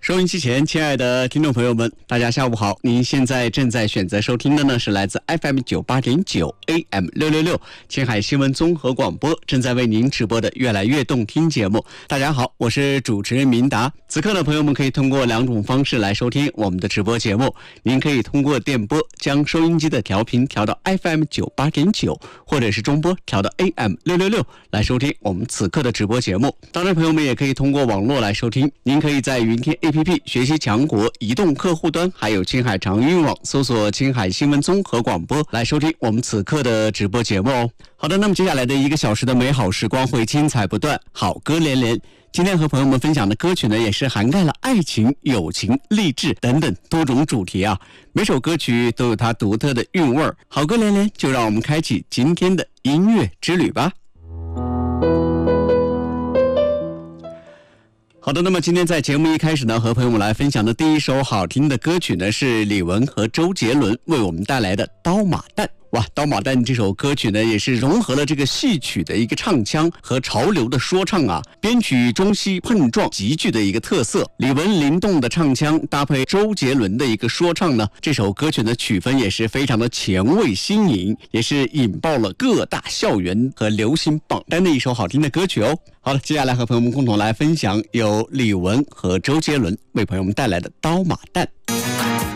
收音机前，亲爱的听众朋友们，大家下午好！您现在正在选择收听的呢，是来自 FM98.9 AM666 青海新闻综合广播正在为您直播的越来越动听节目。大家好，我是主持人明达。此刻呢，朋友们可以通过两种方式来收听我们的直播节目。您可以通过电波将收音机的调频调到 FM98.9， 或者是中波调到 AM666 来收听我们此刻的直播节目。当然，朋友们也可以通过网络来收听。您可以在云听 APP 学习强国移动客户端，还有青海长运网搜索青海新闻综合广播来收听我们此刻的直播节目哦。好的，那么接下来的1个小时的美好时光会精彩不断，好歌连连。今天和朋友们分享的歌曲呢，也是涵盖了爱情、友情、励志等等多种主题啊。每首歌曲都有它独特的韵味儿，好歌连连，就让我们开启今天的音乐之旅吧。好的，那么今天在节目一开始呢，和朋友们来分享的第一首好听的歌曲呢，是李玟和周杰伦为我们带来的《刀马旦》。哇，刀马旦这首歌曲呢，也是融合了这个戏曲的一个唱腔和潮流的说唱啊，编曲中西碰撞极具的一个特色。李玟灵动的唱腔搭配周杰伦的一个说唱呢，这首歌曲的曲风也是非常的前卫新颖，也是引爆了各大校园和流行榜单的一首好听的歌曲哦。好了，接下来和朋友们共同来分享由李玟和周杰伦为朋友们带来的《刀马旦》。